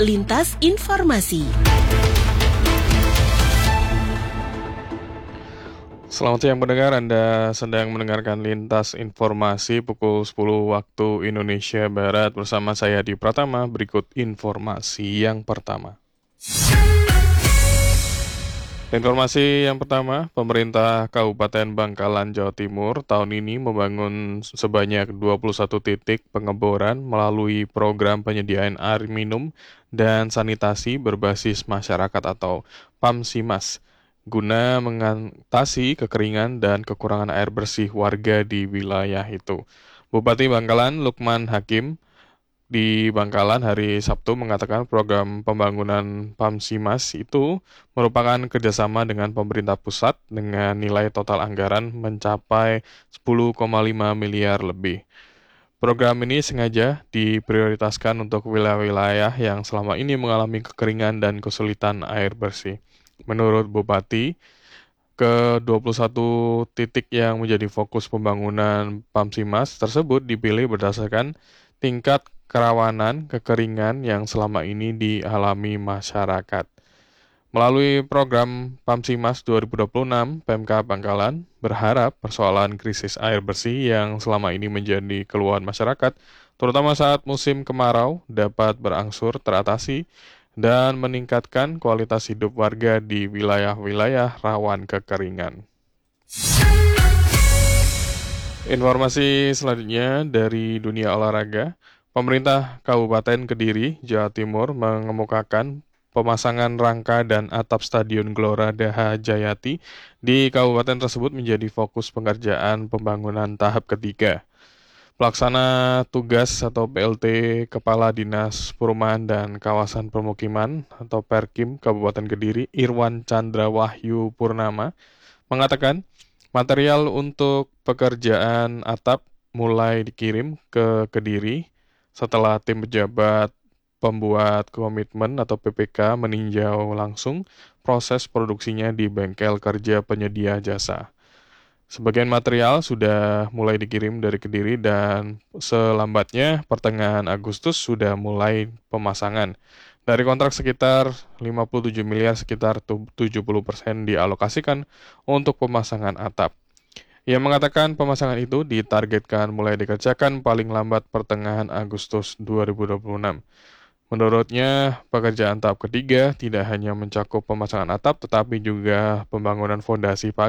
Lintas Informasi. Selamat siang pendengar, Anda sedang mendengarkan Lintas Informasi pukul 10 waktu Indonesia Barat bersama saya Di Pratama. Berikut informasi yang pertama. Informasi yang pertama, pemerintah Kabupaten Bangkalan, Jawa Timur tahun ini membangun sebanyak 21 titik pengeboran melalui program penyediaan air minum dan sanitasi berbasis masyarakat atau PAMSIMAS guna mengatasi kekeringan dan kekurangan air bersih warga di wilayah itu. Bupati Bangkalan Lukman Hakim di Bangkalan hari Sabtu mengatakan program pembangunan PAMSIMAS itu merupakan kerjasama dengan pemerintah pusat dengan nilai total anggaran mencapai 10,5 miliar lebih. Program ini sengaja diprioritaskan untuk wilayah-wilayah yang selama ini mengalami kekeringan dan kesulitan air bersih. Menurut Bupati, ke-21 titik yang menjadi fokus pembangunan PAMSIMAS tersebut dipilih berdasarkan tingkat kerawanan kekeringan yang selama ini dialami masyarakat. Melalui program PAMSIMAS 2026, Pemkab Bangkalan berharap persoalan krisis air bersih yang selama ini menjadi keluhan masyarakat, terutama saat musim kemarau, dapat berangsur teratasi dan meningkatkan kualitas hidup warga di wilayah-wilayah rawan kekeringan. Informasi selanjutnya dari dunia olahraga, pemerintah Kabupaten Kediri, Jawa Timur mengemukakan pemasangan rangka dan atap Stadion Gelora Daha Jayati di kabupaten tersebut menjadi fokus pengerjaan pembangunan tahap ketiga. Pelaksana tugas atau PLT Kepala Dinas Perumahan dan Kawasan Permukiman atau Perkim Kabupaten Kediri, Irwan Chandra Wahyu Purnama, mengatakan material untuk pekerjaan atap mulai dikirim ke Kediri setelah tim pejabat pembuat komitmen atau PPK meninjau langsung proses produksinya di bengkel kerja penyedia jasa. Sebagian material sudah mulai dikirim dari Kediri dan selambatnya pertengahan Agustus sudah mulai pemasangan. Dari kontrak sekitar 57 miliar, sekitar 70% dialokasikan untuk pemasangan atap. Ia mengatakan pemasangan itu ditargetkan mulai dikerjakan paling lambat pertengahan Agustus 2026. Menurutnya, pekerjaan tahap ketiga tidak hanya mencakup pemasangan atap, tetapi juga pembangunan fondasi pagar